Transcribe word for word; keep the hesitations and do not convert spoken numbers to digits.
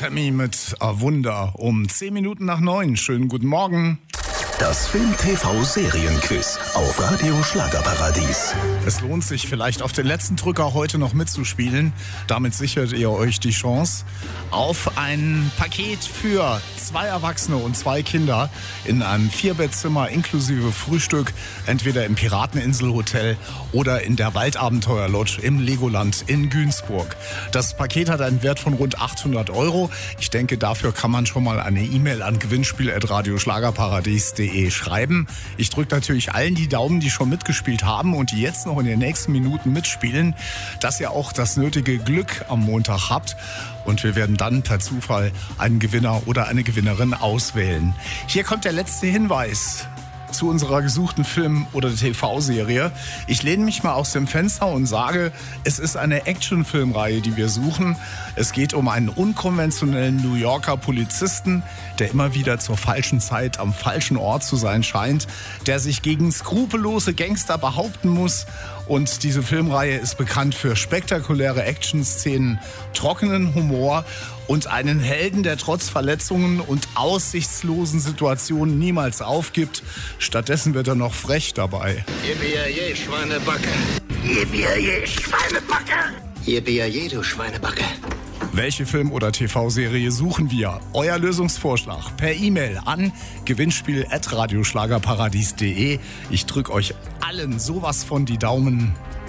Lemmy mit A Wunder um zehn Minuten nach neun. Schönen guten Morgen. Das Film-T V-Serienquiz auf Radio Schlagerparadies. Es lohnt sich vielleicht auf den letzten Drücker heute noch mitzuspielen. Damit sichert ihr euch die Chance auf ein Paket für zwei Erwachsene und zwei Kinder in einem Vierbettzimmer inklusive Frühstück, entweder im Pirateninselhotel oder in der Waldabenteuer-Lodge im Legoland in Günzburg. Das Paket hat einen Wert von rund achthundert Euro. Ich denke, dafür kann man schon mal eine E-Mail an gewinnspiel at radioschlagerparadies punkt de schreiben. Ich drücke natürlich allen die Daumen, die schon mitgespielt haben und die jetzt noch in den nächsten Minuten mitspielen, dass ihr auch das nötige Glück am Montag habt. Und wir werden dann per Zufall einen Gewinner oder eine Gewinnerin auswählen. Hier kommt der letzte Hinweis zu unserer gesuchten Film- oder T V-Serie. Ich lehne mich mal aus dem Fenster und sage, es ist eine Actionfilmreihe, die wir suchen. Es geht um einen unkonventionellen New Yorker Polizisten, der immer wieder zur falschen Zeit am falschen Ort zu sein scheint, der sich gegen skrupellose Gangster behaupten muss. Und diese Filmreihe ist bekannt für spektakuläre Actionszenen, trockenen Humor und einen Helden, der trotz Verletzungen und aussichtslosen Situationen niemals aufgibt. Stattdessen wird er noch frech dabei. Yippie-yay, Schweinebacke. Yippie-yay, Schweinebacke. Yippie-yay, du Schweinebacke. Welche Film- oder T V-Serie suchen wir? Euer Lösungsvorschlag per E-Mail an gewinnspiel at radioschlagerparadies punkt de. Ich drücke euch allen sowas von die Daumen.